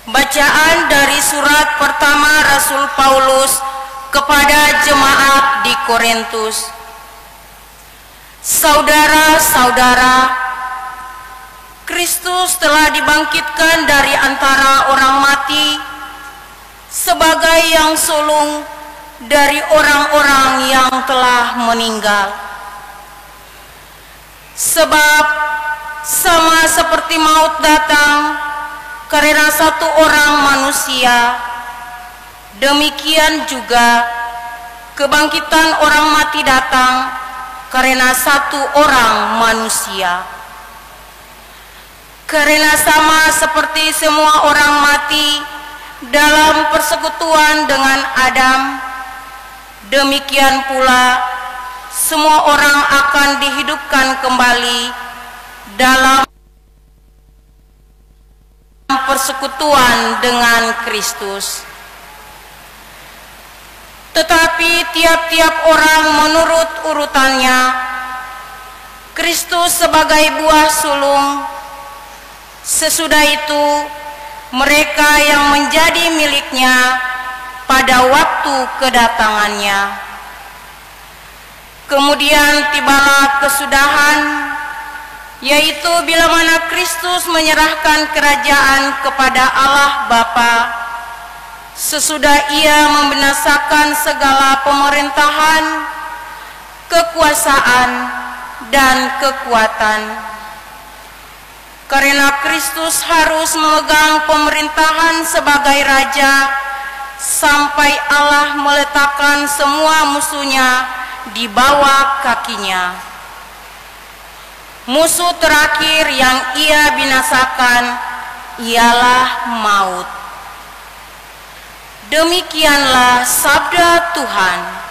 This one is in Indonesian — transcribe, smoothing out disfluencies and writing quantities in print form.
Bacaan dari surat pertama Rasul Paulus kepada jemaat di Korintus. Saudara-saudara, Kristus telah dibangkitkan dari antara orang mati sebagai yang sulung dari orang-orang yang telah meninggal. Sebab sama seperti maut datang karena satu orang manusia, demikian juga kebangkitan orang mati datang karena satu orang manusia. Karena sama seperti semua orang mati dalam persekutuan dengan Adam, demikian pula semua orang akan dihidupkan kembali dalam persekutuan dengan Kristus. Tetapi tiap-tiap orang menurut urutannya, Kristus sebagai buah sulung, sesudah itu mereka yang menjadi miliknya pada waktu kedatangannya. Kemudian tibalah kesudahan, yaitu bila mana Kristus menyerahkan kerajaan kepada Allah Bapa, sesudah ia membinasakan segala pemerintahan, kekuasaan, dan kekuatan. Karena Kristus harus memegang pemerintahan sebagai Raja, sampai Allah meletakkan semua musuhnya di bawah kakinya. Musuh terakhir yang ia binasakan ialah maut. Demikianlah sabda Tuhan.